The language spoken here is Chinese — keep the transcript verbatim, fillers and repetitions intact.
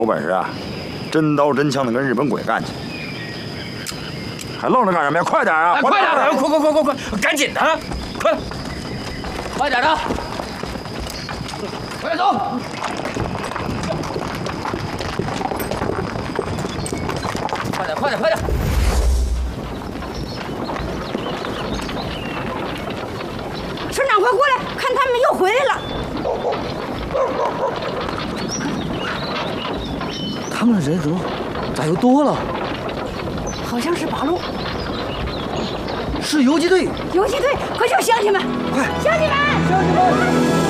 有本事啊，真刀真枪的跟日本鬼干去！还愣着干什么呀？快点啊！ 哎、快点的，快快快快快，赶紧的，快，快点的，快点走！快点，快点，快点！ 村长，快过来，看他们又回来了。 他们的人怎么咋又多了？ 好像是八路， 是游击队。 游击队，快叫乡亲们！ 快， 乡亲们！ 乡亲们！